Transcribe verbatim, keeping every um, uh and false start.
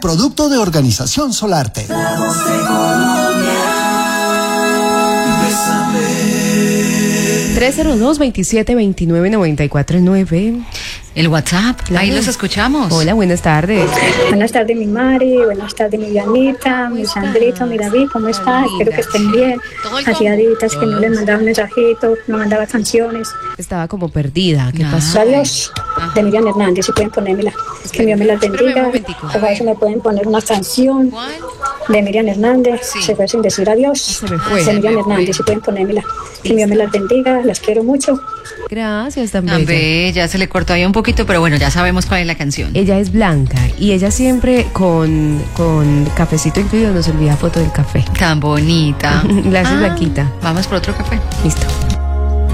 producto de Organización Solarte. La voz de Colombia. tres cero dos, veintisiete, veintinueve, noventa y cuatro nueve. El WhatsApp, claro. Ahí los escuchamos. Hola, buenas tardes. Buenas tardes, mi Mari, buenas tardes, mi Dianita, mi Sandrito, mi David, ¿cómo estás? Espero que estén bien. Hacía días que no les mandaba un mensajito, no mandaba canciones. Estaba como perdida, ¿qué Nah. pasó? Adiós, de Miriam Hernández, si pueden ponérmela. Que Dios me las bendiga. Por favor, si me pueden poner una canción ¿Cuál? de Miriam Hernández. Sí. Se fue sin decir adiós. Se me fue. De Miriam Hernández, si pueden ponérmela. Que Dios me las bendiga, las quiero mucho. Gracias, tan Tan bella. bella, se le cortó ahí un poquito, pero bueno, ya sabemos cuál es la canción. Ella es blanca y ella siempre con, con cafecito incluido nos envía foto del café. Tan bonita. La hace Ah, blanquita. Vamos por otro café. Listo.